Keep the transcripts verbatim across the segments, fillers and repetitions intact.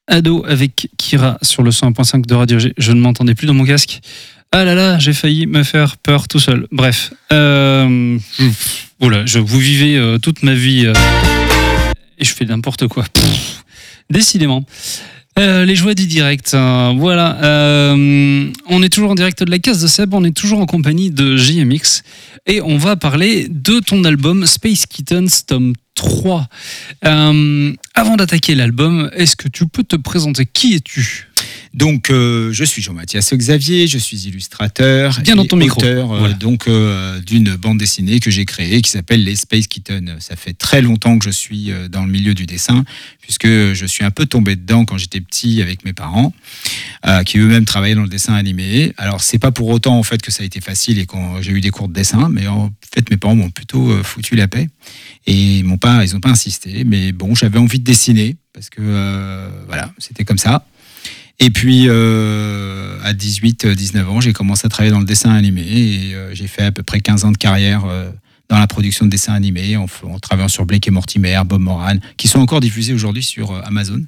Ado avec Kira sur le cent un point cinq de Radio G. Je ne m'entendais plus dans mon casque. Ah là là, j'ai failli me faire peur tout seul. Bref. Euh, voilà, je, vous vivez euh, toute ma vie euh, et je fais n'importe quoi. Pff, décidément. Euh, les joies du direct, euh, voilà. Euh, on est toujours en direct de la case de Seb, on est toujours en compagnie de J M X et on va parler de ton album Space Kittens tome trois. Euh, avant d'attaquer l'album, est-ce que tu peux te présenter? Qui es-tu? Donc, euh, je suis Jean-Mathias Xavier, je suis illustrateur Bien dans ton et micro. auteur euh, Voilà. donc, euh, d'une bande dessinée que j'ai créée qui s'appelle Les Space Kittens. Ça fait très longtemps que je suis euh, dans le milieu du dessin, puisque je suis un peu tombé dedans quand j'étais petit avec mes parents, euh, qui eux-mêmes travaillaient dans le dessin animé. Alors, c'est pas pour autant en fait que ça a été facile et quand j'ai eu des cours de dessin, mais en fait, mes parents m'ont plutôt euh, foutu la paix et ils m'ont pas, ils ont pas insisté. Mais bon, j'avais envie de dessiner parce que euh, voilà, c'était comme ça. Et puis, euh, à dix-huit dix-neuf ans, j'ai commencé à travailler dans le dessin animé et euh, j'ai fait à peu près quinze ans de carrière euh, dans la production de dessins animés en, en travaillant sur Blake et Mortimer, Bob Moran, qui sont encore diffusés aujourd'hui sur euh, Amazon.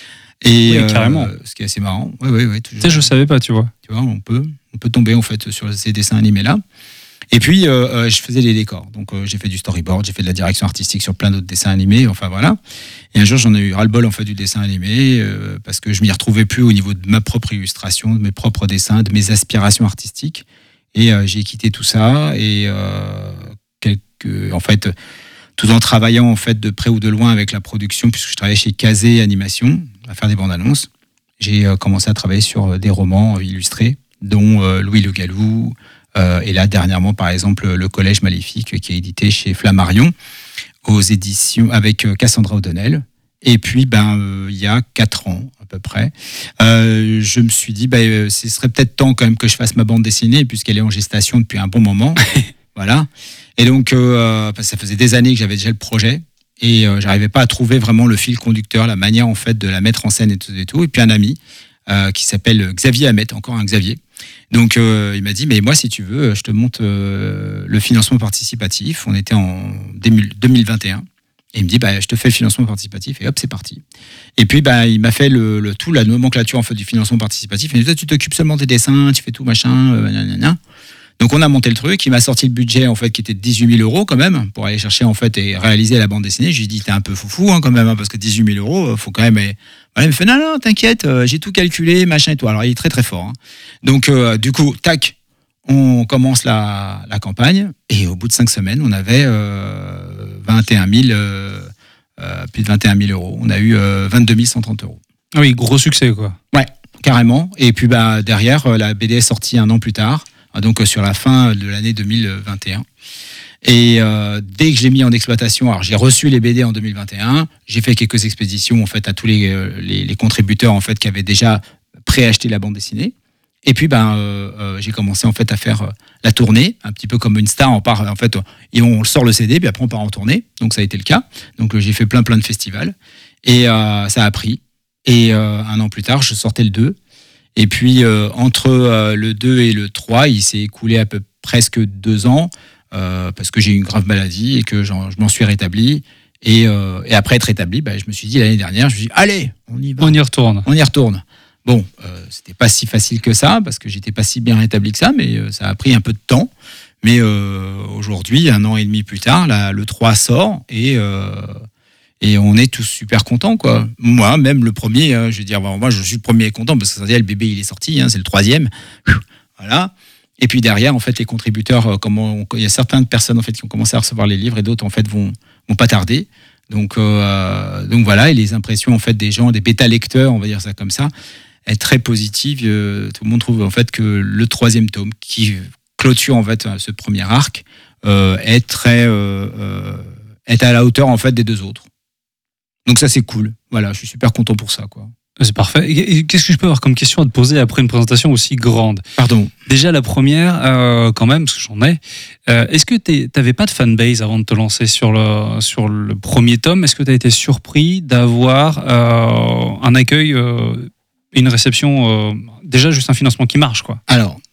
Et, Oui, carrément. Euh, ce qui est assez marrant. Oui, oui, oui. Tu sais, je savais pas, tu vois. Tu vois, on peut, on peut tomber en fait sur ces dessins animés-là. Et puis, euh, euh, je faisais les décors. Donc, euh, j'ai fait du storyboard, j'ai fait de la direction artistique sur plein d'autres dessins animés. Enfin, voilà. Et un jour, j'en ai eu ras-le-bol en fait du dessin animé euh, parce que je m'y retrouvais plus au niveau de ma propre illustration, de mes propres dessins, de mes aspirations artistiques. Et euh, j'ai quitté tout ça. Et euh, quelques, en fait, tout en travaillant en fait de près ou de loin avec la production, puisque je travaillais chez Kazé Animation à faire des bandes annonces. J'ai euh, commencé à travailler sur des romans illustrés, dont euh, Louis Le Gallou. Euh, et là, dernièrement, par exemple, Le Collège Maléfique, qui est édité chez Flammarion, aux éditions avec Cassandra O'Donnell. Et puis, ben, euh, il y a quatre ans, à peu près, euh, je me suis dit, ben, ce serait peut-être temps quand même que je fasse ma bande dessinée, puisqu'elle est en gestation depuis un bon moment. Voilà. Et donc, euh, ça faisait des années que j'avais déjà le projet. Et euh, j'arrivais pas à trouver vraiment le fil conducteur, la manière, en fait, de la mettre en scène et tout. Et, tout. Et puis, un ami euh, qui s'appelle Xavier Hamet, encore un Xavier. Donc euh, il m'a dit, mais moi si tu veux, je te monte euh, le financement participatif. On était en deux mille vingt et un. Et il me dit, bah, je te fais le financement participatif et hop, c'est parti. Et puis bah, il m'a fait le, le tout, la nomenclature en fait, du financement participatif. Il m'a dit, toi tu t'occupes seulement des dessins, tu fais tout machin, euh, gna, gna, gna. Donc on a monté le truc, il m'a sorti le budget en fait qui était de dix-huit mille euros quand même pour aller chercher en fait et réaliser la bande dessinée. Je lui ai dit, t'es un peu foufou hein, quand même hein, parce que dix-huit mille euros, faut quand même. Et... Voilà, il me fait non non t'inquiète, euh, j'ai tout calculé machin et tout. Alors il est très très fort. Hein. Donc euh, du coup tac, on commence la, la campagne et au bout de cinq semaines on avait euh, vingt et un mille euh, euh, plus de vingt et un mille euros. On a eu euh, vingt-deux mille cent trente euros. Ah oui, gros succès quoi. Ouais, carrément. Et puis bah derrière la B D est sortie un an plus tard. Donc sur la fin de l'année deux mille vingt et un. Et euh, dès que je l'ai mis en exploitation, alors j'ai reçu les B D en deux mille vingt et un, j'ai fait quelques expéditions en fait à tous les, les, les contributeurs en fait qui avaient déjà préacheté la bande dessinée. Et puis ben euh, euh, j'ai commencé en fait à faire la tournée, un petit peu comme une star. On part en fait et on sort le C D, puis après on part en tournée. Donc ça a été le cas. Donc j'ai fait plein plein de festivals et euh, ça a pris. Et euh, un an plus tard, je sortais le deux. Et puis, euh, entre euh, le deux et le trois, il s'est écoulé à peu presque deux ans, euh, parce que j'ai eu une grave maladie et que j'en, je m'en suis rétabli. Et, euh, et après être rétabli, bah, je me suis dit l'année dernière, je me suis dit, allez, on y va. On y retourne. On y retourne. Bon, euh, c'était pas si facile que ça, parce que j'étais pas si bien rétabli que ça, mais euh, ça a pris un peu de temps. Mais euh, aujourd'hui, un an et demi plus tard, là, le trois sort et... Euh, Et on est tous super contents, quoi. Moi, même le premier, hein, je veux dire, moi, je suis le premier content parce que ça veut dire, le bébé, il est sorti, hein, c'est le troisième. Voilà. Et puis derrière, en fait, les contributeurs, euh, comment, il y a certaines personnes, en fait, qui ont commencé à recevoir les livres et d'autres, en fait, vont, vont pas tarder. Donc, euh, donc voilà. Et les impressions, en fait, des gens, des bêta-lecteurs, on va dire ça comme ça, est très positive. Euh, tout le monde trouve, en fait, que le troisième tome, qui clôture, en fait, ce premier arc, euh, est très, euh, euh, est à la hauteur, en fait, des deux autres. Donc ça, c'est cool. Voilà, je suis super content pour ça, quoi. C'est parfait. Et qu'est-ce que je peux avoir comme question à te poser après une présentation aussi grande? Pardon. Déjà, la première, euh, quand même, parce que j'en ai, euh, est-ce que tu n'avais pas de fanbase avant de te lancer sur le, sur le premier tome? Est-ce que tu as été surpris d'avoir euh, un accueil, euh, une réception, euh, déjà juste un financement qui marche, quoi? Alors,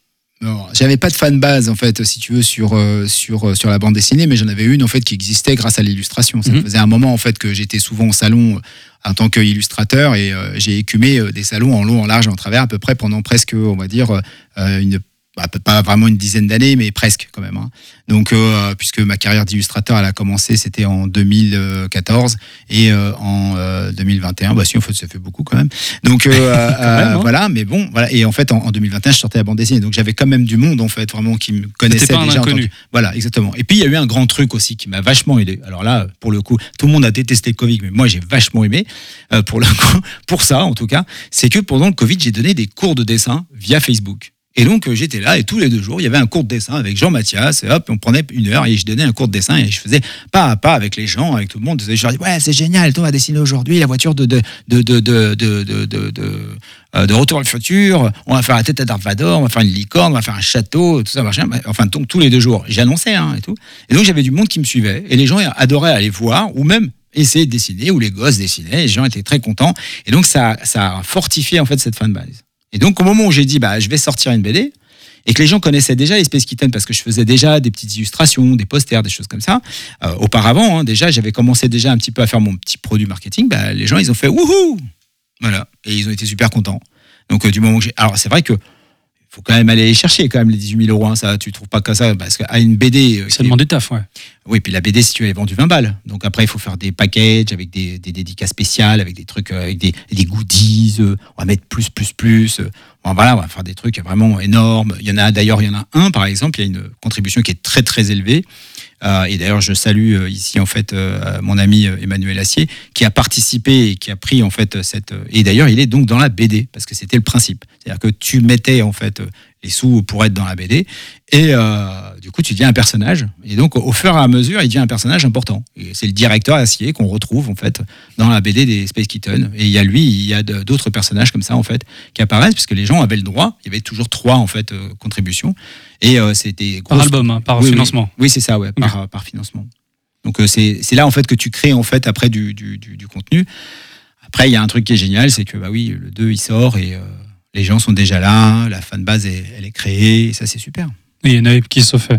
Non, j'avais pas de fan base en fait, si tu veux, sur euh, sur sur la bande dessinée, mais j'en avais une en fait qui existait grâce à l'illustration. Ça Mhm. faisait un moment en fait que j'étais souvent au salon euh, en tant qu'illustrateur et euh, j'ai écumé euh, des salons en long, en large, en travers à peu près pendant presque, on va dire, euh, une bah, pas vraiment une dizaine d'années, mais presque quand même. Hein. Donc, euh, puisque ma carrière d'illustrateur, elle a commencé, c'était en deux mille quatorze et euh, en euh, deux mille vingt et un, bah si, en fait, ça fait beaucoup quand même. Donc, euh, quand même, hein. euh, voilà, mais bon, voilà. Et en fait, en, en deux mille vingt et un, je sortais la bande dessinée, donc j'avais quand même du monde, en fait, vraiment qui me connaissait T'étais pas un déjà. inconnu. Entendu. Voilà, exactement. Et puis, il y a eu un grand truc aussi qui m'a vachement aidé. Alors là, pour le coup, tout le monde a détesté le Covid, mais moi, j'ai vachement aimé, euh, pour le coup, pour ça, en tout cas, c'est que pendant le Covid, j'ai donné des cours de dessin via Facebook. Et donc, euh, j'étais là et tous les deux jours, il y avait un cours de dessin avec Jean-Mathias et hop, on prenait une heure et je donnais un cours de dessin et je faisais pas à pas avec les gens, avec tout le monde. Je leur disais, ouais, c'est génial, toi, on va dessiner aujourd'hui la voiture de, de, de, de, de, de, de, de, de, euh, de Retour vers le futur, on va faire la tête à Darth Vader, on va faire une licorne, on va faire un château, tout ça, machin. Enfin, donc, tous les deux jours, j'annonçais hein, et tout. Et donc, j'avais du monde qui me suivait et les gens adoraient aller voir ou même essayer de dessiner, ou les gosses dessinaient, et les gens étaient très contents. Et donc, ça, ça a fortifié en fait cette fanbase. Et donc, au moment où j'ai dit, bah, je vais sortir une B D, et que les gens connaissaient déjà les Space Kittens parce que je faisais déjà des petites illustrations, des posters, des choses comme ça. Euh, auparavant, hein, déjà, j'avais commencé déjà un petit peu à faire mon petit produit marketing. Bah, les gens, ils ont fait wouhou, voilà, et ils ont été super contents. Donc, euh, du moment que j'ai, alors c'est vrai que faut quand même aller les chercher quand même les dix-huit mille euros. Hein, ça, tu trouves pas que ça parce qu'à une B D. Euh, Ça demande du taf, ouais. Oui, puis la B D, si tu avais vendu vingt balles. Donc après, il faut faire des packages avec des, des dédicats spéciales, avec des trucs, avec des, des goodies. Euh, on va mettre plus, plus, plus. Euh, bon, voilà, on va faire des trucs vraiment énormes. Il y en a d'ailleurs, il y en a un par exemple. Il y a une contribution qui est très très élevée. Euh, et d'ailleurs, je salue euh, ici en fait euh, mon ami euh, Emmanuel Assier, qui a participé et qui a pris en fait cette. Euh, et d'ailleurs, il est donc dans la B D parce que c'était le principe. C'est-à-dire que tu mettais en fait les sous pour être dans la B D et euh, du coup, tu deviens un personnage. Et donc, au fur et à mesure, il devient un personnage important. Et c'est le directeur Assier qu'on retrouve en fait dans la B D des Space Kittens. Et il y a lui, il y a d'autres personnages comme ça en fait qui apparaissent puisque les gens avaient le droit. Il y avait toujours trois en fait euh, contributions. Et euh, c'était par album, hein, par oui, financement. Oui, oui c'est ça, ouais, par, okay. par financement. Donc euh, c'est, c'est là en fait que tu crées en fait après du, du, du, du contenu. Après, il y a un truc qui est génial, c'est que bah oui, le deux il sort et euh, les gens sont déjà là, la fanbase est, elle est créée, et ça c'est super. Il y a une hype qui se fait.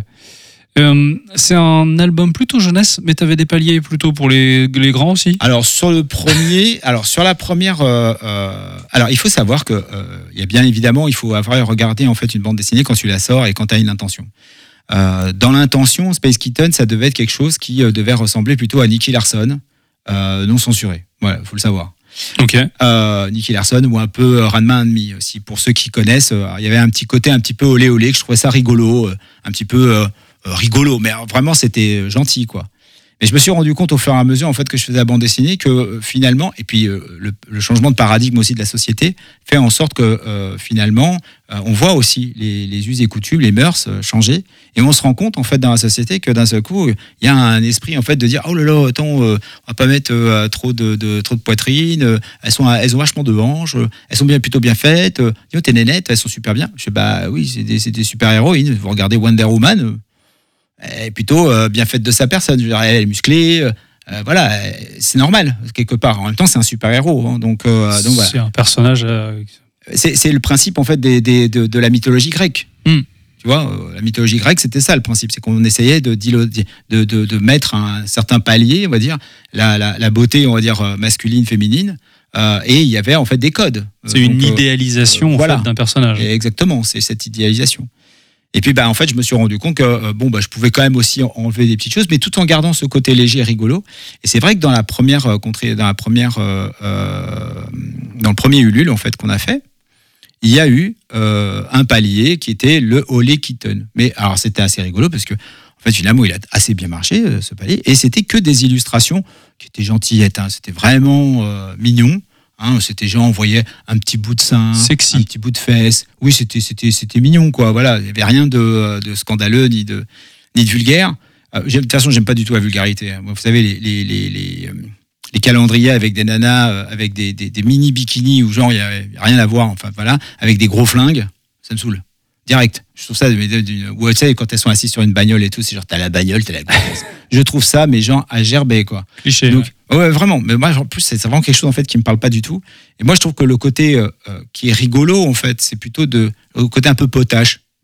Euh, c'est un album plutôt jeunesse, mais tu avais des paliers plutôt pour les, les grands aussi. Alors sur le premier, alors sur la première, euh, euh, alors il faut savoir que euh, il y a bien évidemment, il faut avoir regardé en fait une bande dessinée quand tu la sors et quand tu as une intention. Euh, dans l'intention, Space Kittens, ça devait être quelque chose qui euh, devait ressembler plutôt à Nicky Larson, euh, non censuré. Voilà, faut le savoir. Ok. Euh, Nicky Larson ou un peu euh, Ranma and Me aussi. Pour ceux qui connaissent, euh, il y avait un petit côté un petit peu olé olé que je trouvais ça rigolo, euh, un petit peu euh, euh, rigolo, mais vraiment c'était gentil quoi. Mais je me suis rendu compte au fur et à mesure en fait que je faisais la bande dessinée que euh, finalement, et puis euh, le, le changement de paradigme aussi de la société fait en sorte que euh, finalement euh, on voit aussi les, les us et coutumes, les mœurs euh, changer, et on se rend compte en fait dans la société que d'un seul coup il y a un esprit en fait de dire oh là là attends euh, on va pas mettre euh, trop de, de trop de poitrine, euh, elles sont elles ont vachement de hanches, euh, elles sont bien plutôt bien faites, euh, tes nénettes elles sont super bien. Je sais bah oui c'est des, c'est des super héroïnes. Vous regardez Wonder Woman. Euh, Elle est plutôt euh, bien faite de sa personne. Je veux dire, elle est musclée, euh, voilà, c'est normal quelque part. En même temps, c'est un super héros, hein, donc, euh, donc voilà. C'est un personnage. Euh... C'est, c'est le principe en fait des, des, de, de la mythologie grecque. Mm. Tu vois, euh, la mythologie grecque, c'était ça le principe, c'est qu'on essayait de, de, de, de mettre un certain palier, on va dire, la, la, la beauté, on va dire masculine, féminine. Euh, et il y avait en fait des codes. C'est donc, une idéalisation euh, en voilà. fait, d'un personnage. Et exactement, c'est cette idéalisation. Et puis, bah, en fait, je me suis rendu compte que euh, bon, bah, je pouvais quand même aussi enlever des petites choses, mais tout en gardant ce côté léger et rigolo. Et c'est vrai que dans la première, euh, dans la première, euh, euh, dans le premier Ulule en fait qu'on a fait, il y a eu euh, un palier qui était le Olé Kitten. Mais alors, c'était assez rigolo parce que en fait, finalement, il a assez bien marché euh, ce palier, et c'était que des illustrations qui étaient gentillettes. Hein, c'était vraiment euh, mignon. Hein, c'était genre on voyait un petit bout de sein, sexy, un petit bout de fesse. Oui, c'était c'était c'était mignon quoi. Voilà, il y avait rien de, de scandaleux ni de ni de vulgaire. Euh, de toute façon, j'aime pas du tout la vulgarité. Hein. Vous savez les les les les, les calendriers avec des nanas euh, avec des, des des mini bikinis où genre il y, y a rien à voir. Enfin voilà, avec des gros flingues, ça me saoule. Direct. Je trouve ça, ou tu sais, quand elles sont assises sur une bagnole et tout, c'est genre t'as la bagnole, t'as la grosse. Je trouve ça, mais genre à gerber quoi. Cliché. Donc, ouais. ouais, vraiment. Mais moi, en plus, c'est vraiment quelque chose en fait qui me parle pas du tout. Et moi, je trouve que le côté euh, qui est rigolo en fait, c'est plutôt de le côté un peu potache.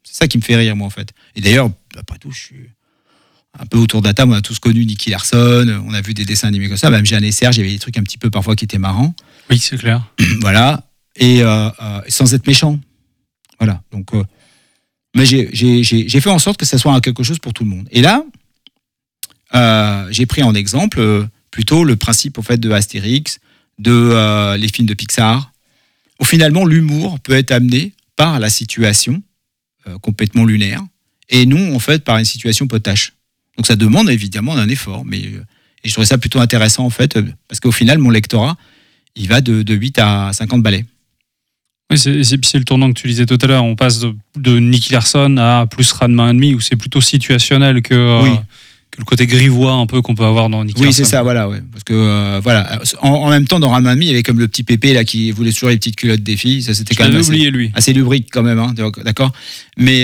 C'est ça qui me fait rire, moi, en fait. Et d'ailleurs, après tout, je suis un peu autour de la table, on a tous connu Nicky Larson, on a vu des dessins animés comme ça, même Jeanne et Serge, il y avait des trucs un petit peu parfois qui étaient marrants. Oui, c'est clair. Voilà, et euh, euh, sans être méchant. Voilà, donc... Euh, mais j'ai, j'ai, j'ai, j'ai fait en sorte que ça soit quelque chose pour tout le monde. Et là, euh, j'ai pris en exemple euh, plutôt le principe en fait, de Astérix, de euh, les films de Pixar, où finalement l'humour peut être amené par la situation euh, complètement lunaire, et non en fait par une situation potache. Donc ça demande évidemment un effort, mais euh, et je trouvais ça plutôt intéressant en fait, euh, parce qu'au final mon lectorat, il va de, de huit à cinquante balais. Oui, c'est, c'est, c'est le tournant que tu disais tout à l'heure. On passe de, de Nicky Larson à plus Ranma et demi, où c'est plutôt situationnel que, euh, Oui. que le côté grivois un peu qu'on peut avoir dans Nicky Oui, Larson. c'est ça, voilà, ouais. Parce que euh, voilà, en, en même temps, dans Ranma et demi, il y avait comme le petit pépé là qui voulait toujours les petites culottes des filles. Ça, c'était Je quand même l'avais assez, oublié, lui. assez lubrique quand même, hein, d'accord. Mais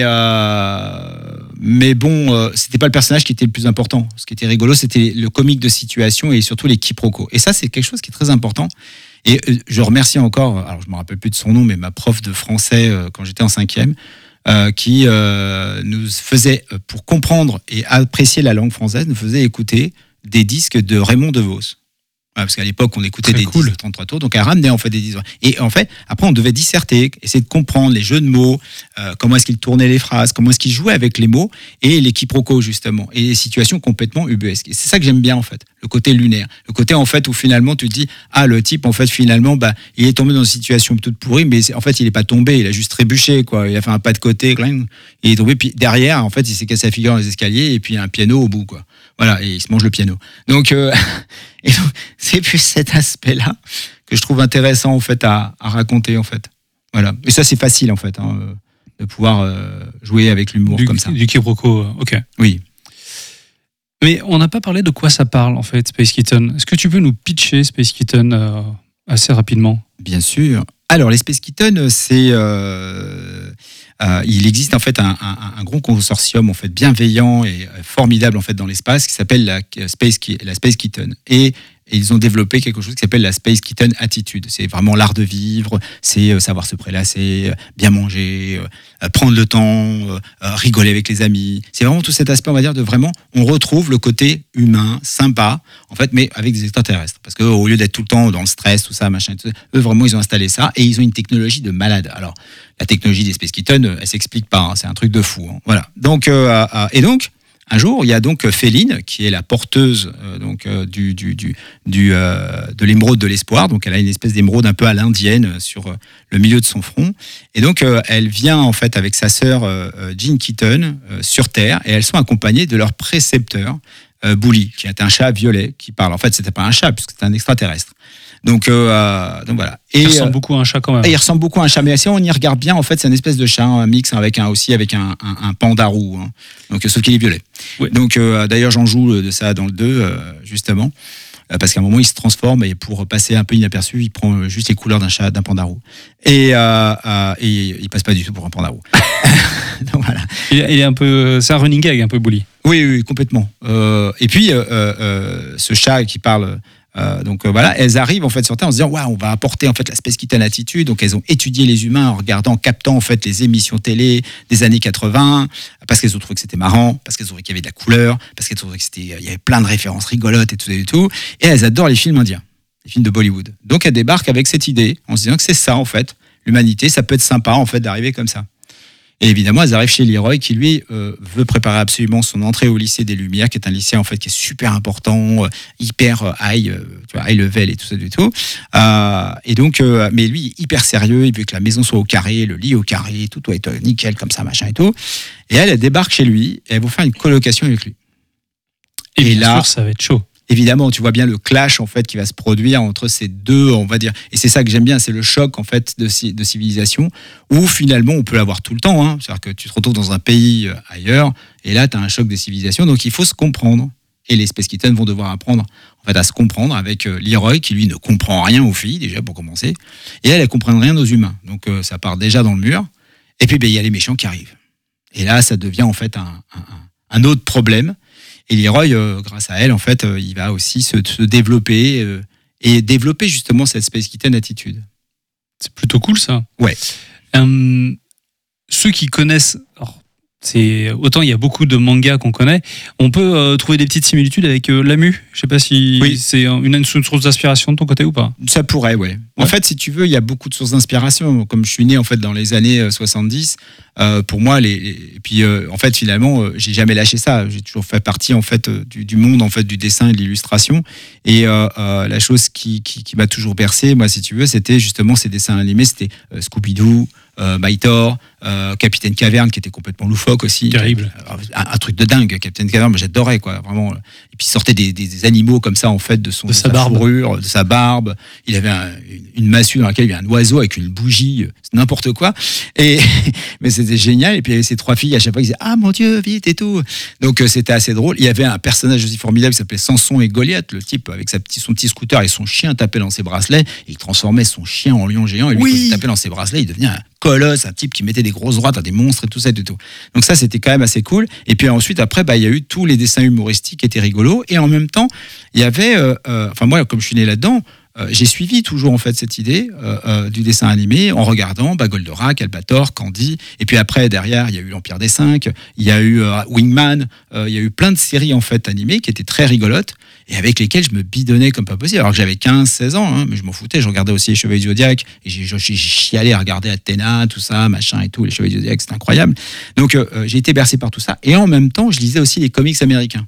euh, mais bon, euh, c'était pas le personnage qui était le plus important. Ce qui était rigolo, c'était le comique de situation et surtout les quiproquos. Et ça, c'est quelque chose qui est très important. Et euh, je remercie encore, alors je me rappelle plus de son nom, mais ma prof de français euh, quand j'étais en cinquième, euh, qui euh, nous faisait, pour comprendre et apprécier la langue française, nous faisait écouter des disques de Raymond DeVos. Ouais, parce qu'à l'époque, on écoutait Très des cool. disques de trente-trois tours, donc elle ramenait en fait des disques. Et en fait, après, on devait disserter, essayer de comprendre les jeux de mots, euh, comment est-ce qu'il tournait les phrases, comment est-ce qu'il jouait avec les mots et les quiproquos justement, et les situations complètement ubuesques. Et c'est ça que j'aime bien en fait, le côté lunaire, le côté en fait où finalement tu te dis ah le type en fait finalement bah il est tombé dans une situation toute pourrie, mais en fait il est pas tombé, il a juste trébuché quoi, il a fait un pas de côté, il est tombé puis derrière en fait il s'est cassé la figure dans les escaliers et puis il y a un piano au bout quoi. Voilà, et il se mange le piano. Donc, euh, et donc c'est plus cet aspect-là que je trouve intéressant en fait à, à raconter en fait. Voilà. Et ça c'est facile en fait, hein, de pouvoir euh, jouer avec l'humour Du, comme ça. du quiproquo, euh, ok. Oui. Mais on n'a pas parlé de quoi ça parle en fait, Space Kitten. Est-ce que tu peux nous pitcher Space Kitten euh, assez rapidement ? Bien sûr. Alors les Space Kitten, c'est euh, euh, il existe en fait un, un, un gros consortium en fait bienveillant et formidable en fait dans l'espace qui s'appelle la Space la Space Kitten et Et ils ont développé quelque chose qui s'appelle la Space Kitten Attitude. C'est vraiment l'art de vivre, c'est euh, savoir se prélasser, euh, bien manger, euh, prendre le temps, euh, rigoler avec les amis. C'est vraiment tout cet aspect, on va dire, de vraiment, on retrouve le côté humain, sympa, en fait, mais avec des extraterrestres. Parce qu'au lieu d'être tout le temps dans le stress, tout ça, machin, tout ça, eux, vraiment, ils ont installé ça et ils ont une technologie de malade. Alors, la technologie des Space Kitten, elle s'explique pas, hein, c'est un truc de fou. Hein. Voilà. Donc, euh, euh, et donc, un jour, il y a donc Féline, qui est la porteuse euh, donc, euh, du, du, du, du, euh, de l'émeraude de l'espoir. Donc, elle a une espèce d'émeraude un peu à l'indienne sur euh, le milieu de son front. Et donc, euh, elle vient en fait avec sa sœur euh, Jean Kitten euh, sur Terre et elles sont accompagnées de leur précepteur, euh, Bully, qui est un chat violet qui parle. En fait, c'était pas un chat, puisque c'était un extraterrestre. Donc, euh, donc voilà. Et, il ressemble euh, beaucoup à un chat quand même. Il ressemble beaucoup à un chat, mais si on y regarde bien, en fait, c'est une espèce de chat, un mix avec un aussi avec un, un, un panda roux, hein. Donc sauf qu'il est violet. Oui. Donc euh, d'ailleurs, j'en joue de ça dans le deux, euh, justement, euh, parce qu'à un moment, il se transforme et pour passer un peu inaperçu, il prend juste les couleurs d'un chat, d'un panda roux. Et, euh, euh, et il passe pas du tout pour un panda roux. Donc voilà. Il est, il est un peu, c'est un running gag, un peu Bully. Oui, oui, complètement. Euh, et puis euh, euh, ce chat qui parle. Euh, donc euh, voilà, elles arrivent en fait sur Terre en se disant waouh, on va apporter en fait la Space Kitten Attitude. Donc elles ont étudié les humains en regardant, en captant en fait les émissions télé des années quatre-vingts, parce qu'elles ont trouvé que c'était marrant, parce qu'elles ont trouvé qu'il y avait de la couleur, parce qu'elles ont trouvé que c'était, il y avait plein de références rigolotes et tout et tout. Et elles adorent les films indiens, les films de Bollywood. Donc elles débarquent avec cette idée en se disant que c'est ça en fait, l'humanité, ça peut être sympa en fait d'arriver comme ça. Et évidemment, elles arrivent chez Leroy qui, lui, euh, veut préparer absolument son entrée au lycée des Lumières, qui est un lycée, en fait, qui est super important, euh, hyper euh, high, euh, tu vois, high level et tout ça du tout. Euh, et donc, euh, mais lui, hyper sérieux, il veut que la maison soit au carré, le lit au carré, tout doit être nickel comme ça, machin et tout. Et elle, elle débarque chez lui, et elles vont faire une colocation avec lui. Et, et bien là, sûr, ça va être chaud. Évidemment, tu vois bien le clash en fait qui va se produire entre ces deux, on va dire, et c'est ça que j'aime bien, c'est le choc en fait de, de civilisation où finalement on peut l'avoir tout le temps, hein. C'est-à-dire que tu te retrouves dans un pays ailleurs et là tu as un choc de civilisation, donc il faut se comprendre et les Space Kitten vont devoir apprendre en fait à se comprendre avec euh, Leroy qui lui ne comprend rien aux filles déjà pour commencer et elles elles comprennent rien aux humains, donc euh, ça part déjà dans le mur et puis ben, il y a les méchants qui arrivent et là ça devient en fait un, un, un autre problème. Et Leroy, euh, grâce à elle, en fait, euh, il va aussi se, se développer euh, et développer justement cette Space Kitten attitude. C'est plutôt cool ça. Ouais. Euh, ceux qui connaissent, alors, c'est autant il y a beaucoup de mangas qu'on connaît, on peut euh, trouver des petites similitudes avec euh, Lamu. Je sais pas si Oui. c'est une, une source d'inspiration de ton côté ou pas. Ça pourrait, ouais. En Ouais. fait, si tu veux, il y a beaucoup de sources d'inspiration. Comme je suis né en fait dans les années euh, soixante-dix, euh, pour moi, les, les- et puis euh, en fait, finalement, euh, j'ai jamais lâché ça. J'ai toujours fait partie en fait euh, du, du monde en fait du dessin et de l'illustration. Et euh, euh, la chose qui, qui, qui m'a toujours bercé, moi, si tu veux, c'était justement ces dessins animés. C'était euh, Scooby-Doo, euh, Mythor, euh, Capitaine Caverne, qui était complètement loufoque aussi. Terrible. Un, un truc de dingue, Capitaine Caverne. Moi, j'adorais quoi, vraiment. Et puis il sortait des, des, des animaux comme ça en fait de son De sa barbe. fourrure, de sa barbe. Il avait un- une, une massue dans laquelle il y avait un oiseau avec une bougie, c'est n'importe quoi. Et mais c'était génial. Et puis il y avait ces trois filles à chaque fois qui disaient ah mon Dieu vite et tout. Donc euh, c'était assez drôle. Il y avait un personnage aussi formidable qui s'appelait Samson et Goliath, le type avec sa petit, son petit scooter et son chien tapé dans ses bracelets. Et il transformait son chien en lion géant et lui Oui. quand il tapait dans ses bracelets, il devenait un colosse, un type qui mettait des grosses droites à des monstres et tout ça et tout, tout. Donc ça c'était quand même assez cool. Et puis ensuite après bah il y a eu tous les dessins humoristiques qui étaient rigolos et en même temps il y avait euh, euh, enfin moi comme je suis né là-dedans. Euh, j'ai suivi toujours en fait cette idée euh, euh, du dessin animé en regardant bah, Goldorak, Albator, Candy, et puis après derrière il y a eu l'Empire des Cinq, il y a eu euh, Wingman, euh, il y a eu plein de séries en fait animées qui étaient très rigolotes et avec lesquelles je me bidonnais comme pas possible alors que j'avais quinze seize ans, hein, mais je m'en foutais, je regardais aussi les Chevaliers du Zodiac et j'ai, j'ai, j'ai chialé à regarder Athéna, tout ça, machin et tout, les Chevaliers du Zodiac, c'était incroyable. Donc euh, j'ai été bercé par tout ça et en même temps je lisais aussi les comics américains.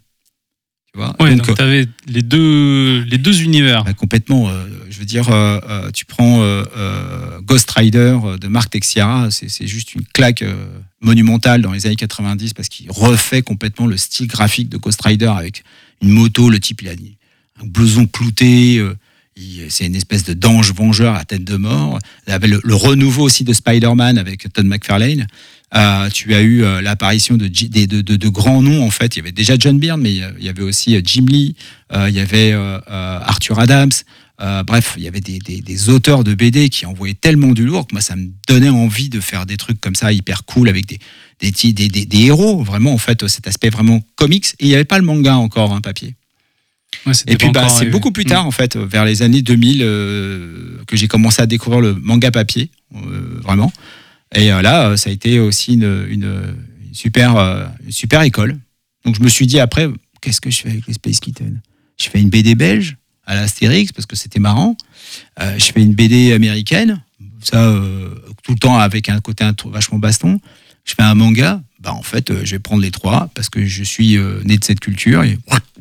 Tu vois Ouais, donc, donc, tu avais les deux, les deux univers. bah, complètement. Euh, je veux dire, euh, euh, tu prends euh, euh, Ghost Rider de Mark Texeira, c'est, c'est juste une claque euh, monumentale dans les années quatre-vingt-dix parce qu'il refait complètement le style graphique de Ghost Rider avec une moto. Le type, il a un blouson clouté. Euh, il, c'est une espèce de d'ange vengeur à tête de mort. Il y avait le, le renouveau aussi de Spider-Man avec Todd McFarlane. Euh, tu as eu euh, l'apparition de, de, de, de, de grands noms en fait. Il y avait déjà John Byrne, mais il y avait aussi euh, Jim Lee, euh, il y avait euh, euh, Arthur Adams. Euh, bref, il y avait des, des, des auteurs de B D qui envoyaient tellement du lourd que moi ça me donnait envie de faire des trucs comme ça hyper cool avec des des, des, des, des héros vraiment en fait cet aspect vraiment comics. Et il n'y avait pas le manga encore un papier. Ouais, Et puis bah, c'est beaucoup plus tard en fait, vers les années deux mille, euh, que j'ai commencé à découvrir le manga papier, euh, vraiment. Et euh, là, ça a été aussi une, une, une super, euh, une super école. Donc je me suis dit après, qu'est-ce que je fais avec les Space Kittens ? Je fais une B D belge à l'Astérix parce que c'était marrant. Euh, je fais une B D américaine, ça euh, tout le temps avec un côté un, vachement baston. Je fais un manga, bah en fait, euh, je vais prendre les trois parce que je suis euh, né de cette culture et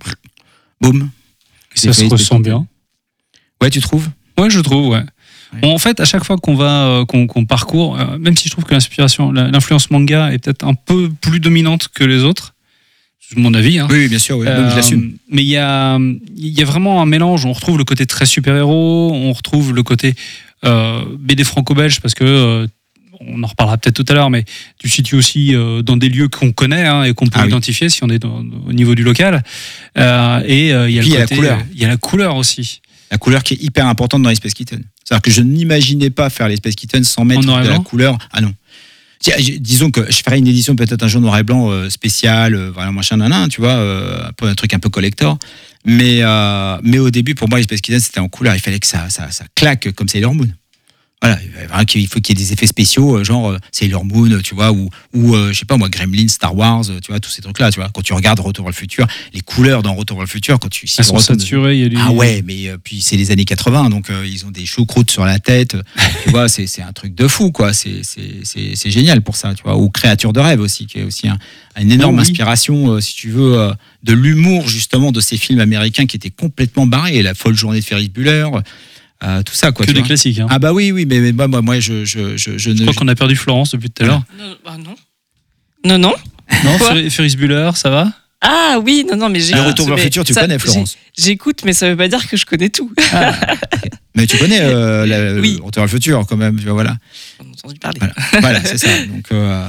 boum. Ça se ressent bien. Ouais, tu trouves ? Ouais, je trouve, ouais. Ouais. Bon, en fait, à chaque fois qu'on va, euh, qu'on, qu'on parcourt, euh, même si je trouve que l'inspiration, la- l'influence manga est peut-être un peu plus dominante que les autres, c'est mon avis. Hein. Oui, oui, bien sûr, oui. Euh, Donc, je l'assume. mais il y a, il y a vraiment un mélange. On retrouve le côté très super-héros, on retrouve le côté euh, B D franco-belge, parce que euh, on en reparlera peut-être tout à l'heure, mais tu situes aussi euh, dans des lieux qu'on connaît hein, et qu'on peut Ah oui. identifier si on est dans- au niveau du local. Euh, et euh, il y a Puis, le il y a la côté, couleur. il y a la couleur aussi. La couleur qui est hyper importante dans les Space Kittens. C'est-à-dire que je n'imaginais pas faire les Space Kittens sans mettre En noir et de la blanc couleur. Ah non. Tiens, je- Disons que je ferais une édition peut-être un jour noir et blanc euh, spécial, euh, voilà, machin, nanan, tu vois, euh, un, peu, un truc un peu collector. Mais, euh, mais au début, pour moi, les Space Kittens, c'était en couleur. Il fallait que ça, ça, ça claque comme Sailor Moon. Voilà, il faut qu'il y ait des effets spéciaux, genre euh, Sailor Moon, tu vois, ou, ou euh, je sais pas moi, Gremlins, Star Wars, tu vois, tous ces trucs-là, tu vois. Quand tu regardes Retour vers le futur, les couleurs dans Retour vers le futur, quand tu... si Elles tu sont retournes- saturées. Il y a du... Ah ouais, mais euh, puis c'est les années quatre-vingts, donc euh, ils ont des choucroutes sur la tête, tu vois, c'est, c'est un truc de fou, quoi. C'est, c'est, c'est, c'est génial pour ça, tu vois. Ou Créature de rêve aussi, qui est aussi un, une énorme Oh oui. inspiration, euh, si tu veux, euh, de l'humour justement de ces films américains qui étaient complètement barrés. La folle journée de Ferris Bueller, euh, tout ça, quoi. que tu des vois. classiques. Hein. Ah bah oui, oui, mais, mais moi, moi, moi, je, je, je, je Je ne. crois qu'on a perdu Florence depuis tout à l'heure. Non, bah non. Non, non. Non, Quoi Fer- Ferris Bueller, ça va? Ah oui, non, non, mais j'ai. Le Retour vers le futur, tu ça, connais, Florence. j'ai- J'écoute, mais ça veut pas dire que je connais tout. Mais tu connais euh, la- Oui. le Retour vers le futur, quand même, tu vois, voilà. J'en ai entendu parler. Voilà, voilà c'est ça. Donc, euh,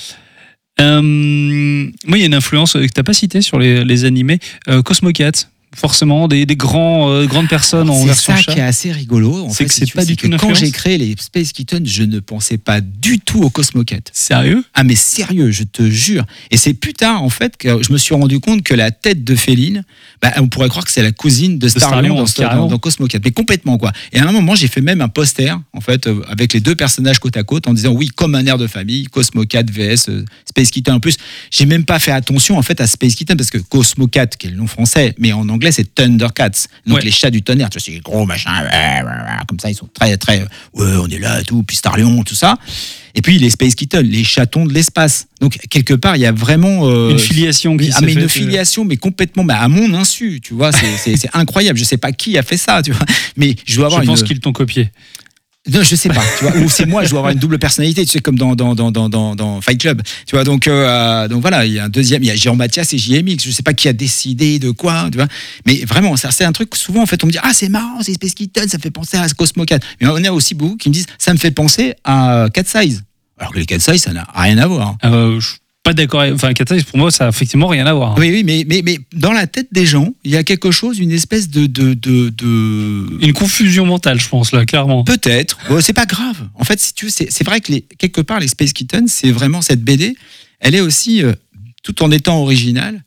Euh, moi, il y a une influence que tu n'as pas citée sur les, les animés. Euh, Cosmo Cat. forcément des, des grands, euh, grandes personnes en C'est version ça chat. qui est assez rigolo. En C'est fait, que si c'est tu pas veux, du c'est tout que une quand influence. j'ai créé les Space Kittens, je ne pensais pas du tout au Cosmocat. Sérieux? Ah mais sérieux, je te jure. Et c'est plus tard en fait que je me suis rendu compte que la tête de Féline, bah, on pourrait croire que c'est la cousine de Starlion Starlion, dans, carrément. dans, dans Cosmocat, mais complètement quoi. Et à un moment, j'ai fait même un poster en fait euh, avec les deux personnages côte à côte en disant oui, comme un air de famille, Cosmocat vs euh, Space Kitten. En plus, j'ai même pas fait attention en fait à Space Kitten parce que Cosmocat, qui est le nom français, mais en anglais c'est Thundercats, donc Ouais. les chats du tonnerre. Tu vois, c'est des gros machins, comme ça, ils sont très très, ouais, on est là, et tout, puis Starlion, tout ça. Et puis les Space Kittens, les chatons de l'espace. Donc quelque part, il y a vraiment euh, Une filiation qui ah, s'est mais une faite, euh, filiation, mais complètement, bah, à mon insu, tu vois, c'est, c'est, c'est incroyable. Je sais pas qui a fait ça, tu vois, mais je dois avoir Je pense une. qu'ils t'ont copié. Non, je sais pas, tu vois, ou c'est moi, je dois avoir une double personnalité, tu sais, comme dans dans dans dans dans, dans Fight Club, tu vois. Donc euh, donc voilà, il y a un deuxième, il y a Jean Mathias et J M X. Je sais pas qui a décidé de quoi, tu vois. Mais vraiment, ça c'est un truc. Souvent, en fait, on me dit ah c'est marrant, c'est Space Kitten, ça fait penser à Cosmocat. Mais on a aussi beaucoup qui me disent ça me fait penser à Cat Size. Alors que les Cat Size, ça n'a rien à voir. Euh, je suis pas d'accord. Enfin, Cat Size, pour moi, ça a effectivement rien à voir. Oui, oui, mais, mais, mais dans la tête des gens, il y a quelque chose, une espèce de. de, de, de... Une confusion mentale, je pense, là, clairement. Peut-être. Bon, c'est pas grave. En fait, si tu veux, c'est, c'est vrai que les, quelque part, les Space Kittens, c'est vraiment cette B D. Elle est aussi, euh, tout en étant originale,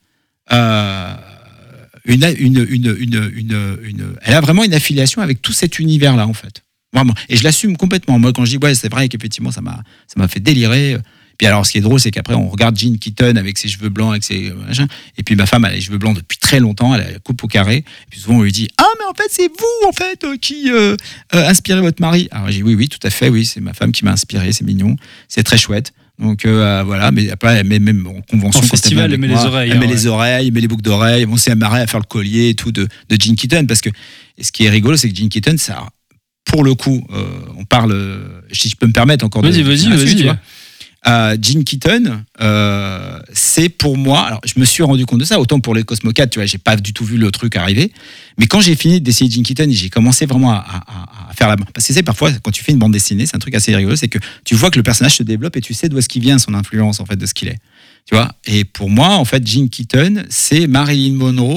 euh, une, une, une, une, une, une, elle a vraiment une affiliation avec tout cet univers-là, en fait. Vraiment. Et je l'assume complètement. Moi, quand je dis, ouais, c'est vrai qu'effectivement, ça m'a, ça m'a fait délirer. Puis alors, ce qui est drôle, c'est qu'après, on regarde Jean Kitten avec ses cheveux blancs, avec ses machins. Et puis ma femme, elle a les cheveux blancs depuis très longtemps. Elle a la coupe au carré. Et puis souvent, on lui dit, ah, mais en fait, c'est vous, en fait, euh, qui euh, euh, inspirez votre mari. Alors j'ai dit, oui, oui, tout à fait, oui, c'est ma femme qui m'a inspiré. C'est mignon, c'est très chouette. Donc euh, voilà, mais après, elle met même en convention. En quand festival, elle, elle met vient les avec moi, oreilles, Elle hein, met ouais. les oreilles, elle met les boucles d'oreilles. On s'est amarré à faire le collier et tout de, de Jean Kitten. Parce que et ce qui est rigolo, c'est que Jean Kitten, ça, pour le coup, euh, on parle, euh, si je peux me permettre encore de. Vas-y, vas-y, là-dessus, vas-y. tu vois. Euh, Jean Kitten, euh, c'est pour moi. Alors, je me suis rendu compte de ça. Autant pour les Cosmocat, tu vois, j'ai pas du tout vu le truc arriver. Mais quand j'ai fini d'essayer Jean Kitten et j'ai commencé vraiment à, à, à faire la. Parce que c'est parfois quand tu fais une bande dessinée, c'est un truc assez rigolo, c'est que tu vois que le personnage se développe et tu sais d'où est-ce qu'il vient, son influence en fait, de ce qu'il est. Tu vois. Et pour moi, en fait, Jean Kitten, c'est Marilyn Monroe